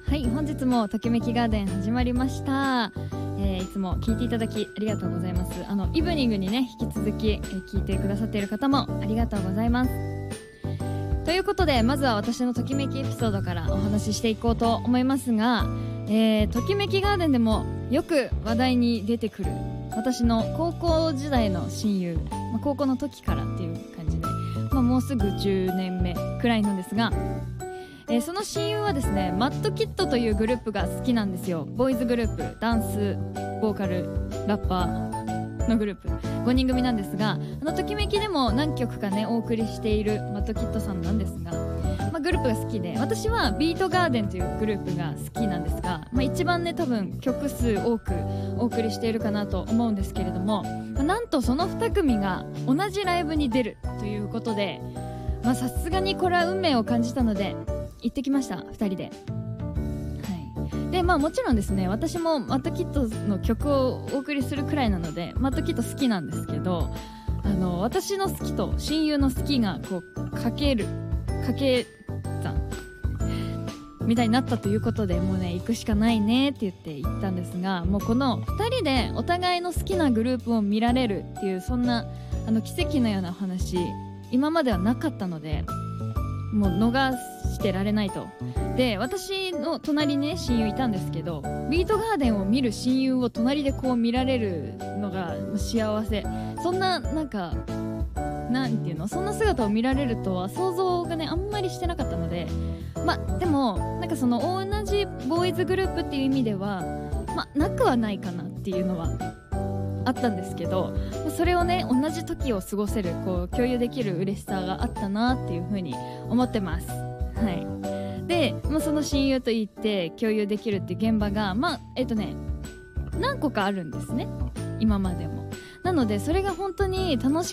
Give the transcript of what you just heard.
はい、本日もときめきガーデン始まりました。いつも聞いていただきありがとうございます。イブニングにね引き続き、聞いてくださっている方もありがとうございます。ということで、まずは私のときめきエピソードからお話ししていこうと思いますが、ときめきガーデンでもよく話題に出てくる私の高校時代の親友、高校の時からっていう感じで、もうすぐ10年目くらいなんですが、その親友はですね、マッドキッドというグループが好きなんですよ。ボーイズグループ、ダンス、ボーカル、ラッパーのグループ5人組なんですが、ときめきでも何曲かねお送りしているマッドキッドさんなんですが、グループが好きで、私はビートガーデンというグループが好きなんですが、一番ね多分曲数多くお送りしているかなと思うんですけれども、なんとその2組が同じライブに出るということで、さすがにこれは運命を感じたので行ってきました、2人で。でもちろんですね、私もマッドキッドの曲をお送りするくらいなのでマッドキッド好きなんですけど、私の好きと親友の好きがこう掛け算みたいになったということで、もうね行くしかないねって言って行ったんですが、もうこの2人でお互いの好きなグループを見られるっていう、そんな奇跡のようなお話今まではなかったので、もう逃してられないと。で、私の隣にね親友いたんですけど、ビートガーデンを見る親友を隣でこう見られるのが幸せ。そんななんていうの、そんな姿を見られるとは想像がねあんまりしてなかったので、でもなんかその同じボーイズグループっていう意味ではなくはないかなっていうのはあったんですけど、それをね同じ時を過ごせる、こう共有できる嬉しさがあったなっていう風に思ってます。で、その親友と言って共有できるっていう現場が何個かあるんですね、今までも。なのでそれが本当に楽し